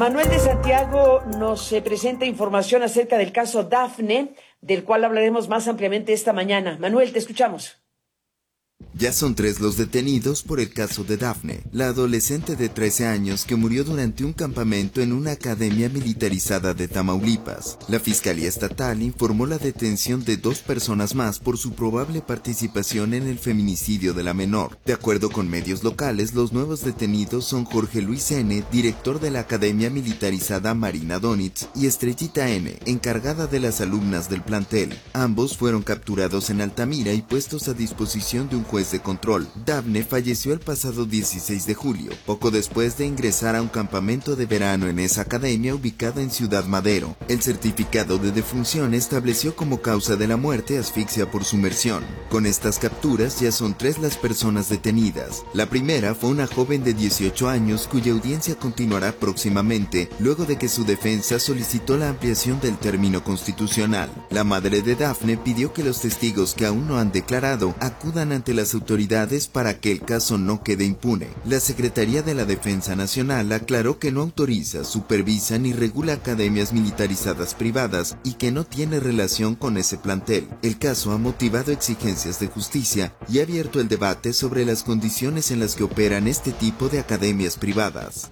Manuel de Santiago nos presenta información acerca del caso Dafne, del cual hablaremos más ampliamente esta mañana. Manuel, te escuchamos. Ya son 3 los detenidos por el caso de Dafne, la adolescente de 13 años que murió durante un campamento en una academia militarizada de Tamaulipas. La Fiscalía Estatal informó la detención de 2 personas más por su probable participación en el feminicidio de la menor. De acuerdo con medios locales, los nuevos detenidos son Jorge Luis N., director de la Academia Militarizada Marina Donitz, y Estrellita N., encargada de las alumnas del plantel. Ambos fueron capturados en Altamira y puestos a disposición de un juez de control. Dafne falleció el pasado 16 de julio, poco después de ingresar a un campamento de verano en esa academia ubicada en Ciudad Madero. El certificado de defunción estableció como causa de la muerte asfixia por sumersión. Con estas capturas ya son 3 las personas detenidas. La primera fue una joven de 18 años cuya audiencia continuará próximamente, luego de que su defensa solicitó la ampliación del término constitucional. La madre de Dafne pidió que los testigos que aún no han declarado acudan ante las autoridades para que el caso no quede impune. La Secretaría de la Defensa Nacional aclaró que no autoriza, supervisa ni regula academias militarizadas privadas y que no tiene relación con ese plantel. El caso ha motivado exigencias de justicia y ha abierto el debate sobre las condiciones en las que operan este tipo de academias privadas.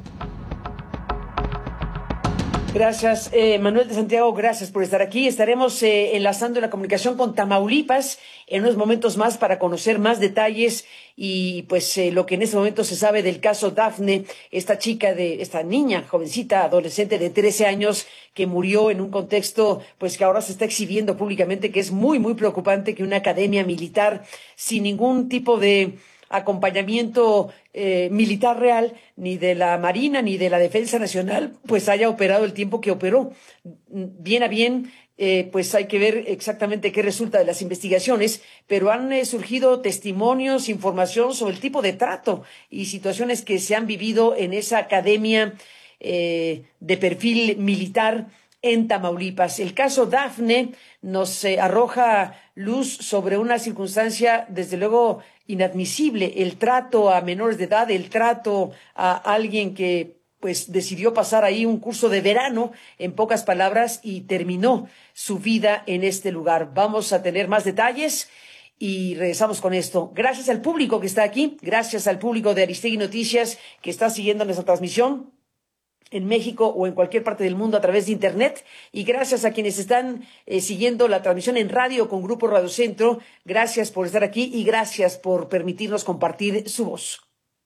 Gracias, Manuel de Santiago, gracias por estar aquí. Estaremos enlazando la comunicación con Tamaulipas en unos momentos más para conocer más detalles y pues lo que en este momento se sabe del caso Dafne, esta niña, jovencita, adolescente de 13 años que murió en un contexto pues que ahora se está exhibiendo públicamente, que es muy, muy preocupante que una academia militar sin ningún tipo de acompañamiento militar real, ni de la Marina, ni de la Defensa Nacional, pues haya operado el tiempo que operó. Bien a bien, pues hay que ver exactamente qué resulta de las investigaciones, pero han surgido testimonios, información sobre el tipo de trato y situaciones que se han vivido en esa academia de perfil militar en Tamaulipas. El caso Dafne nos arroja luz sobre una circunstancia, desde luego, inadmisible. El trato a menores de edad, el trato a alguien que pues decidió pasar ahí un curso de verano, en pocas palabras, y terminó su vida en este lugar. Vamos a tener más detalles y regresamos con esto. Gracias al público que está aquí, gracias al público de Aristegui Noticias que está siguiendo nuestra transmisión en México o en cualquier parte del mundo a través de Internet, y gracias a quienes están siguiendo la transmisión en radio con Grupo Radio Centro. Gracias por estar aquí y gracias por permitirnos compartir su voz.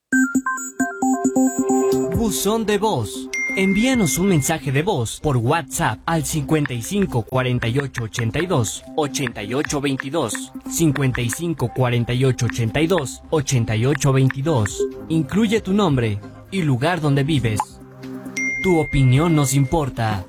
Buzón de voz. Envíanos un mensaje de voz por WhatsApp al 55 48 82 88 22, 55 48 82 88 22. Incluye tu nombre y lugar donde vives. Tu opinión nos importa.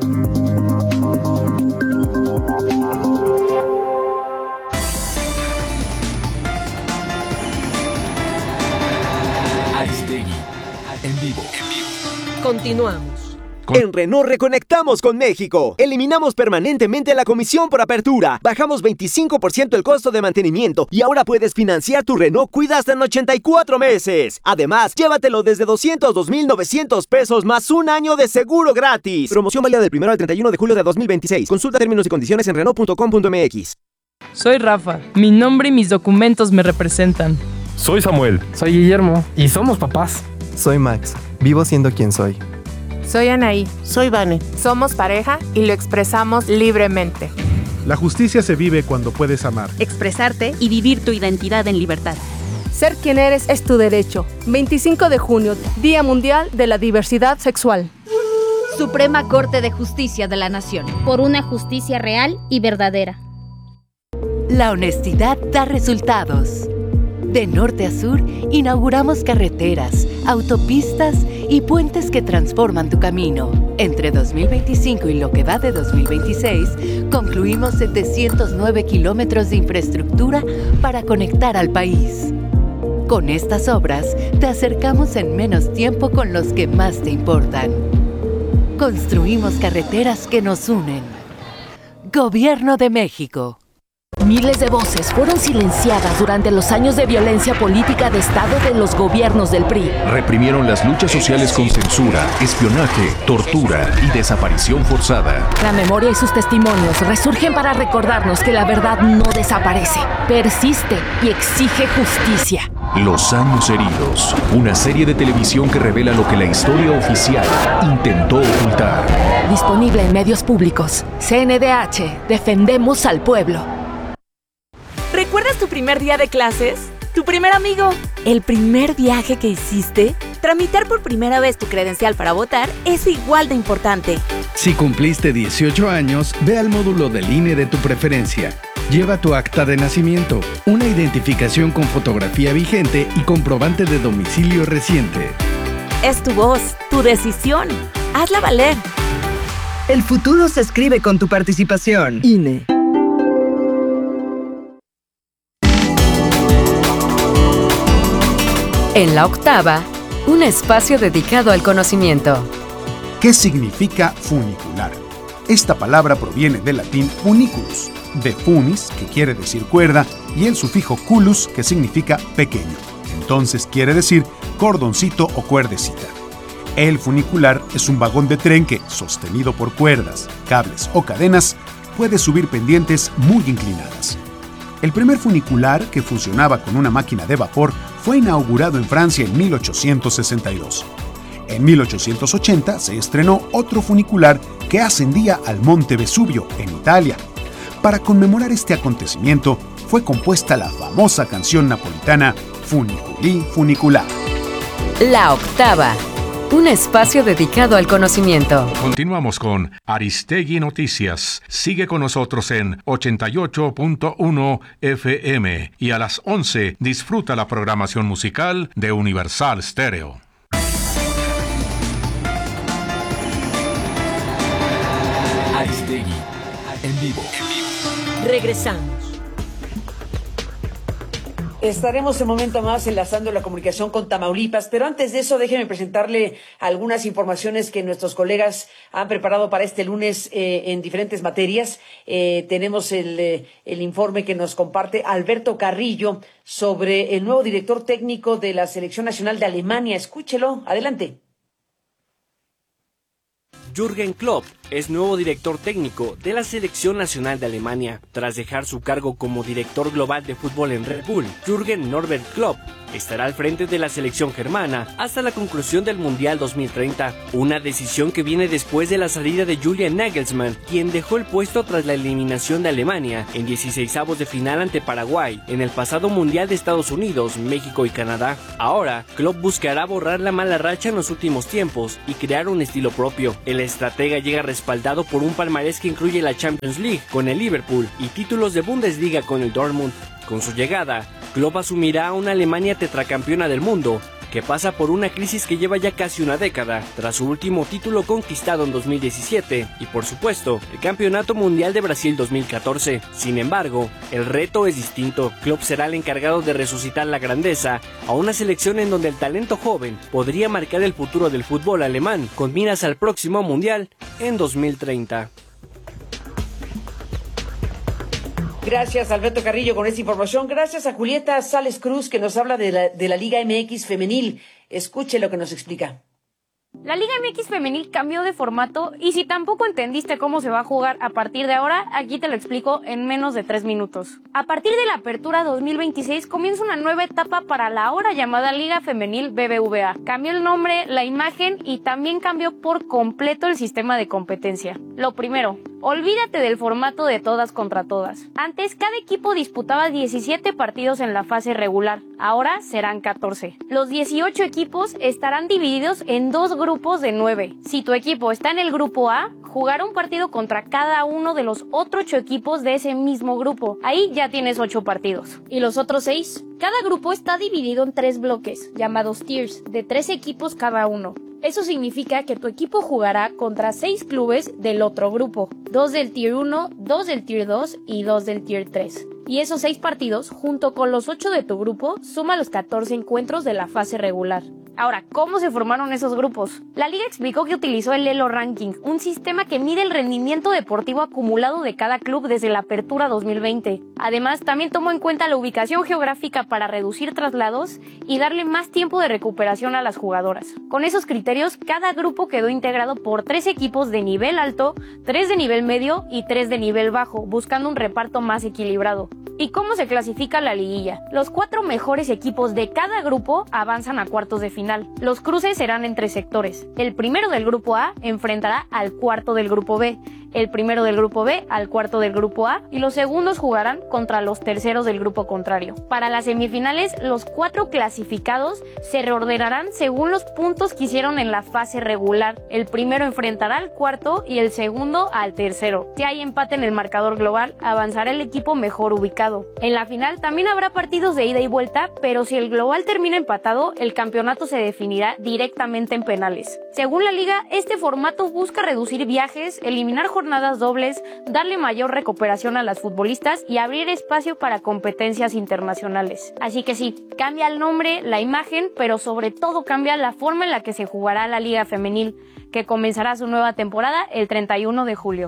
Aristegui, en vivo. Continuamos. En Renault reconectamos con México. Eliminamos permanentemente la comisión por apertura. Bajamos 25% el costo de mantenimiento y ahora puedes financiar tu Renault Kwid hasta en 84 meses. Además, llévatelo desde 202,900 pesos más un año de seguro gratis. Promoción válida del 1 al 31 de julio de 2026. Consulta términos y condiciones en Renault.com.mx. Soy Rafa. Mi nombre y mis documentos me representan. Soy Samuel. Soy Guillermo. Y somos papás. Soy Max. Vivo siendo quien soy. Soy Anaí. Soy Vane. Somos pareja y lo expresamos libremente. La justicia se vive cuando puedes amar, expresarte y vivir tu identidad en libertad. Ser quien eres es tu derecho. 25 de junio, Día Mundial de la Diversidad Sexual. Suprema Corte de Justicia de la Nación. Por una justicia real y verdadera. La honestidad da resultados. De norte a sur, inauguramos carreteras, autopistas y puentes que transforman tu camino. Entre 2025 y lo que va de 2026, concluimos 709 kilómetros de infraestructura para conectar al país. Con estas obras, te acercamos en menos tiempo con los que más te importan. Construimos carreteras que nos unen. Gobierno de México. Miles de voces fueron silenciadas durante los años de violencia política de Estado de los gobiernos del PRI. Reprimieron las luchas sociales con censura, espionaje, tortura y desaparición forzada. La memoria y sus testimonios resurgen para recordarnos que la verdad no desaparece, persiste y exige justicia. Los años heridos, una serie de televisión que revela lo que la historia oficial intentó ocultar. Disponible en medios públicos. CNDH, defendemos al pueblo. ¿Recuerdas tu primer día de clases? ¿Tu primer amigo? ¿El primer viaje que hiciste? Tramitar por primera vez tu credencial para votar es igual de importante. Si cumpliste 18 años, ve al módulo del INE de tu preferencia. Lleva tu acta de nacimiento, una identificación con fotografía vigente y comprobante de domicilio reciente. Es tu voz, tu decisión. Hazla valer. El futuro se escribe con tu participación. INE. En la octava, un espacio dedicado al conocimiento. ¿Qué significa funicular? Esta palabra proviene del latín funiculus, de funis, que quiere decir cuerda, y el sufijo culus, que significa pequeño. Entonces quiere decir cordoncito o cuerdecita. El funicular es un vagón de tren que, sostenido por cuerdas, cables o cadenas, puede subir pendientes muy inclinadas. El primer funicular, que funcionaba con una máquina de vapor, fue inaugurado en Francia en 1862. En 1880 se estrenó otro funicular que ascendía al Monte Vesubio, en Italia. Para conmemorar este acontecimiento, fue compuesta la famosa canción napolitana Funiculi Funicular. La octava, un espacio dedicado al conocimiento. Continuamos con Aristegui Noticias. Sigue con nosotros en 88.1 FM y a las 11 disfruta la programación musical de Universal Stereo. Aristegui en vivo. Regresamos. Estaremos en un momento más enlazando la comunicación con Tamaulipas, pero antes de eso déjeme presentarle algunas informaciones que nuestros colegas han preparado para este lunes en diferentes materias. Tenemos el informe que nos comparte Alberto Carrillo sobre el nuevo director técnico de la Selección Nacional de Alemania. Escúchelo, adelante. Jürgen Klopp es nuevo director técnico de la Selección Nacional de Alemania. Tras dejar su cargo como director global de fútbol en Red Bull, Jürgen Norbert Klopp estará al frente de la selección germana hasta la conclusión del Mundial 2030, una decisión que viene después de la salida de Julian Nagelsmann, quien dejó el puesto tras la eliminación de Alemania en 16avos de final ante Paraguay en el pasado Mundial de Estados Unidos, México y Canadá. Ahora, Klopp buscará borrar la mala racha en los últimos tiempos y crear un estilo propio. El estratega llega respaldado por un palmarés que incluye la Champions League con el Liverpool y títulos de Bundesliga con el Dortmund. Con su llegada, Klopp asumirá a una Alemania tetracampeona del mundo que pasa por una crisis que lleva ya casi una década, tras su último título conquistado en 2017 y, por supuesto, el Campeonato Mundial de Brasil 2014. Sin embargo, el reto es distinto. Klopp será el encargado de resucitar la grandeza a una selección en donde el talento joven podría marcar el futuro del fútbol alemán, con miras al próximo Mundial en 2030. Gracias, Alberto Carrillo, con esta información. Gracias a Julieta Sales Cruz, que nos habla de la Liga MX femenil. Escuche lo que nos explica. La Liga MX femenil cambió de formato y si tampoco entendiste cómo se va a jugar a partir de ahora, aquí te lo explico en menos de 3 minutos. A partir de la apertura 2026 comienza una nueva etapa para la ahora llamada Liga Femenil BBVA. Cambió el nombre, la imagen y también cambió por completo el sistema de competencia. Lo primero, olvídate del formato de todas contra todas. Antes, cada equipo disputaba 17 partidos en la fase regular. Ahora serán 14. Los 18 equipos estarán divididos en 2 grupos de 9. Si tu equipo está en el grupo A, jugará un partido contra cada uno de los otros 8 equipos de ese mismo grupo. Ahí ya tienes 8 partidos. ¿Y los otros 6? Cada grupo está dividido en 3 bloques, llamados tiers, de 3 equipos cada uno. Eso significa que tu equipo jugará contra 6 clubes del otro grupo, 2 del Tier 1, 2 del Tier 2 y 2 del Tier 3. Y esos 6 partidos, junto con los 8 de tu grupo, suman los 14 encuentros de la fase regular. Ahora, ¿cómo se formaron esos grupos? La liga explicó que utilizó el Elo Ranking, un sistema que mide el rendimiento deportivo acumulado de cada club desde la apertura 2020. Además, también tomó en cuenta la ubicación geográfica para reducir traslados y darle más tiempo de recuperación a las jugadoras. Con esos criterios, cada grupo quedó integrado por 3 equipos de nivel alto, 3 de nivel medio y 3 de nivel bajo, buscando un reparto más equilibrado. ¿Y cómo se clasifica la liguilla? Los 4 mejores equipos de cada grupo avanzan a cuartos de final. Los cruces serán entre sectores. El primero del grupo A enfrentará al cuarto del grupo B, el primero del grupo B al cuarto del grupo A y los segundos jugarán contra los terceros del grupo contrario. Para las semifinales, los 4 clasificados se reordenarán según los puntos que hicieron en la fase regular. El primero enfrentará al cuarto y el segundo al tercero. Si hay empate en el marcador global, avanzará el equipo mejor ubicado. En la final también habrá partidos de ida y vuelta, pero si el global termina empatado, el campeonato se definirá directamente en penales. Según la liga, este formato busca reducir viajes, eliminar jornadas dobles, darle mayor recuperación a las futbolistas y abrir espacio para competencias internacionales. Así que sí, cambia el nombre, la imagen, pero sobre todo cambia la forma en la que se jugará la Liga Femenil, que comenzará su nueva temporada el 31 de julio.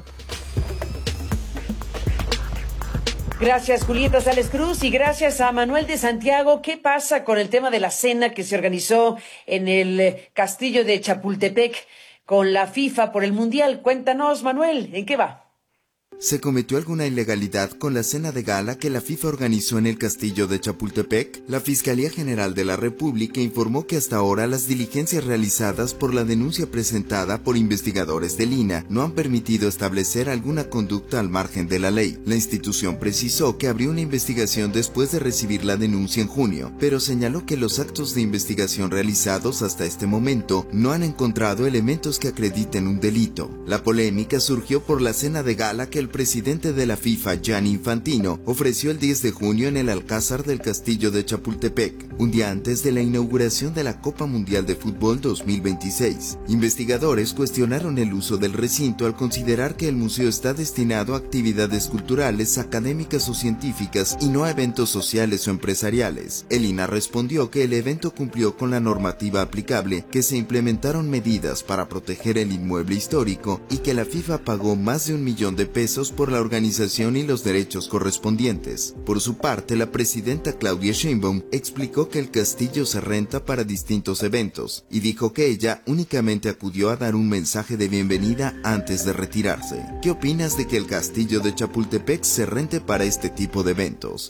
Gracias, Julieta Sales Cruz, y gracias a Manuel de Santiago. ¿Qué pasa con el tema de la cena que se organizó en el castillo de Chapultepec con la FIFA por el Mundial? Cuéntanos, Manuel, ¿en qué va? ¿Se cometió alguna ilegalidad con la cena de gala que la FIFA organizó en el castillo de Chapultepec? La Fiscalía General de la República informó que hasta ahora las diligencias realizadas por la denuncia presentada por investigadores del INAH no han permitido establecer alguna conducta al margen de la ley. La institución precisó que abrió una investigación después de recibir la denuncia en junio, pero señaló que los actos de investigación realizados hasta este momento no han encontrado elementos que acrediten un delito. La polémica surgió por la cena de gala que el presidente de la FIFA, Gianni Infantino, ofreció el 10 de junio en el Alcázar del Castillo de Chapultepec, un día antes de la inauguración de la Copa Mundial de Fútbol 2026. Investigadores cuestionaron el uso del recinto al considerar que el museo está destinado a actividades culturales, académicas o científicas y no a eventos sociales o empresariales. El INAH respondió que el evento cumplió con la normativa aplicable, que se implementaron medidas para proteger el inmueble histórico y que la FIFA pagó más de $1 millón por la organización y los derechos correspondientes. Por su parte, la presidenta Claudia Sheinbaum explicó que el castillo se renta para distintos eventos y dijo que ella únicamente acudió a dar un mensaje de bienvenida antes de retirarse. ¿Qué opinas de que el castillo de Chapultepec se rente para este tipo de eventos?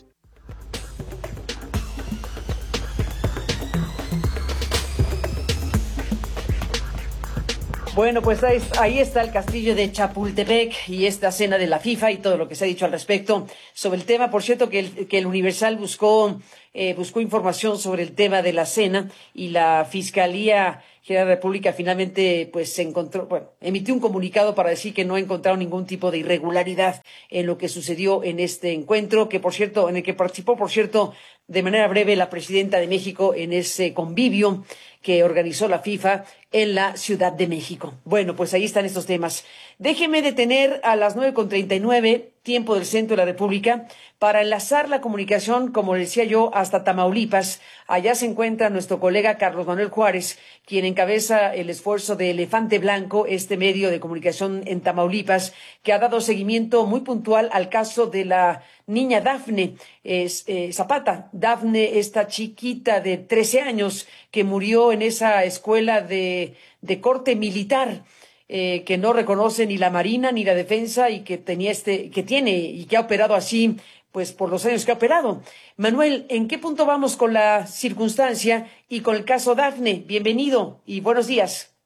Bueno, pues ahí está el castillo de Chapultepec y esta cena de la FIFA y todo lo que se ha dicho al respecto sobre el tema. Por cierto, que el Universal buscó información sobre el tema de la cena y la Fiscalía General de la República finalmente emitió un comunicado para decir que no ha encontrado ningún tipo de irregularidad en lo que sucedió en este encuentro, en el que participó, por cierto, de manera breve la presidenta de México en ese convivio que organizó la FIFA en la Ciudad de México. Bueno, pues ahí están estos temas. Déjeme detener a las 9:39, tiempo del centro de la República, para enlazar la comunicación, como le decía yo, hasta Tamaulipas. Allá se encuentra nuestro colega Carlos Manuel Juárez, quien encabeza el esfuerzo de Elefante Blanco, este medio de comunicación en Tamaulipas, que ha dado seguimiento muy puntual al caso de la niña Dafne Zapata. Dafne, esta chiquita de 13 años que murió en esa escuela de corte militar, que no reconoce ni la Marina ni la Defensa y que tiene y que ha operado así pues por los años que ha operado. Manuel, ¿en qué punto vamos con la circunstancia y con el caso Dafne? Bienvenido y buenos días.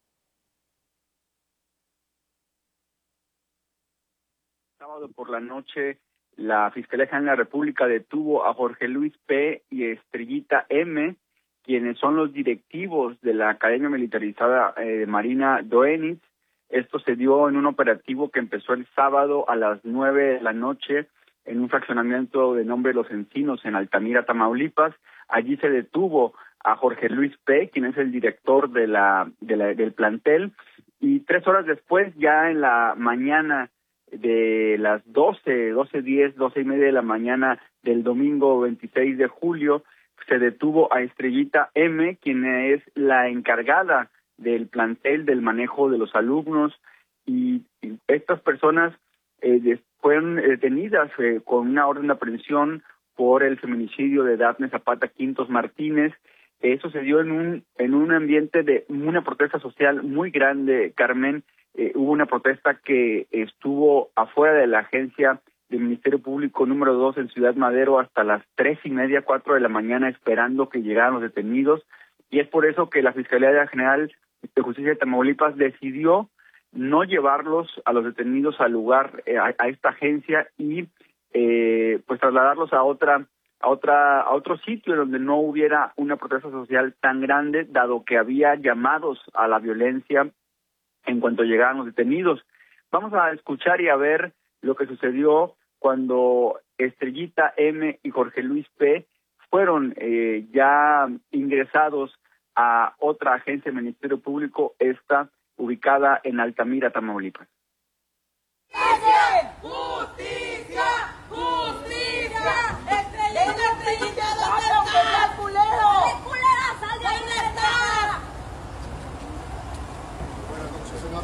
Sábado por la noche, la Fiscalía General de la República detuvo a Jorge Luis P. y Estrellita M., quienes son los directivos de la Academia Militarizada de Marina Doenitz. Esto se dio en un operativo que empezó el sábado a las 9 de la noche en un fraccionamiento de nombre Los Encinos, en Altamira, Tamaulipas. Allí se detuvo a Jorge Luis P., quien es el director del plantel, y 3 horas después, ya en la mañana de las 12:10, 12:30 de la mañana del domingo 26 de julio, se detuvo a Estrellita M, quien es la encargada del plantel, del manejo de los alumnos, y estas personas fueron detenidas con una orden de aprehensión por el feminicidio de Dafne Zapata Quintos Martínez. Eso se dio en un ambiente de una protesta social muy grande, Carmen. Hubo una protesta que estuvo afuera de la agencia del Ministerio Público número 2 en Ciudad Madero hasta las 3:30, 4 de la mañana, esperando que llegaran los detenidos, y es por eso que la Fiscalía General de Justicia de Tamaulipas decidió no llevarlos a los detenidos al lugar, a esta agencia, y pues trasladarlos a otro sitio donde no hubiera una protesta social tan grande, dado que había llamados a la violencia en cuanto llegaran los detenidos. Vamos a escuchar y a ver lo que sucedió cuando Estrellita M y Jorge Luis P fueron ya ingresados a otra agencia del Ministerio Público, esta ubicada en Altamira, Tamaulipas. ¡Justicia! ¡Justicia! ¡Estrellita! ¿Dónde está? ¡Culero! ¡Culera, sal de ahí! Buenas noches, señor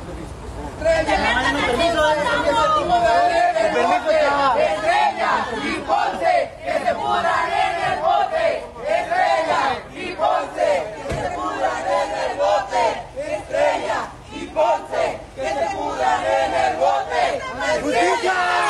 Estrella y Ponce, que se pudran en el bote. Estrella y Ponce, que se pudran en el bote. Estrella y Ponce, que se pudran en el bote. ¡Justicia!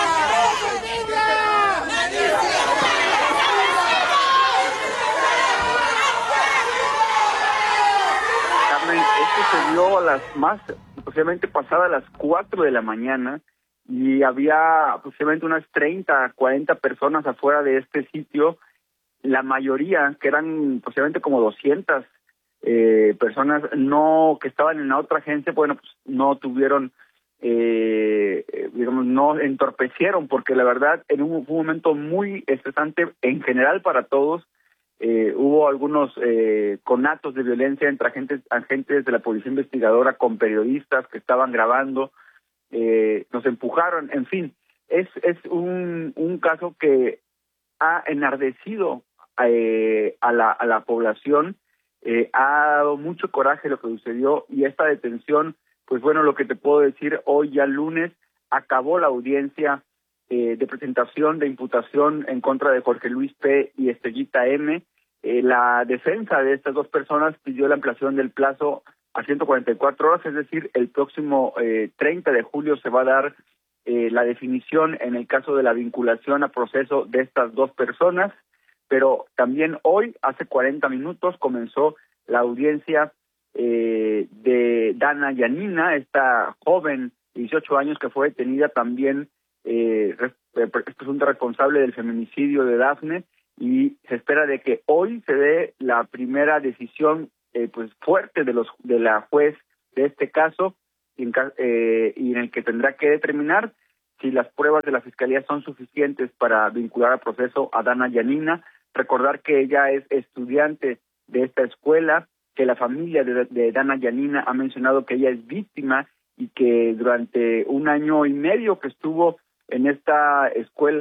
Carmen, esto se dio posiblemente pasadas las 4 de la mañana, y había posiblemente unas 30, 40 personas afuera de este sitio, la mayoría, que eran posiblemente como 200 personas que estaban en la otra agencia, bueno, pues no tuvieron, no entorpecieron, porque la verdad fue un momento muy estresante en general para todos. Hubo algunos conatos de violencia entre agentes de la policía investigadora con periodistas que estaban grabando, nos empujaron, en fin, es un caso que ha enardecido a la población, ha dado mucho coraje lo que sucedió, y esta detención, pues bueno, lo que te puedo decir, hoy ya lunes acabó la audiencia de presentación de imputación en contra de Jorge Luis P. y Estrellita M. La defensa de estas dos personas pidió la ampliación del plazo a 144 horas, es decir, el próximo 30 de julio se va a dar la definición en el caso de la vinculación a proceso de estas dos personas, pero también hoy, hace 40 minutos, comenzó la audiencia de Dana Yanina, esta joven de 18 años que fue detenida también, presunta responsable del feminicidio de Dafne, y se espera de que hoy se dé la primera decisión pues fuerte de la juez de este caso, y en el que tendrá que determinar si las pruebas de la Fiscalía son suficientes para vincular al proceso a Dana Yanina. Recordar que ella es estudiante de esta escuela, que la familia de Dana Yanina ha mencionado que ella es víctima y que durante 1 año y medio que estuvo en esta escuela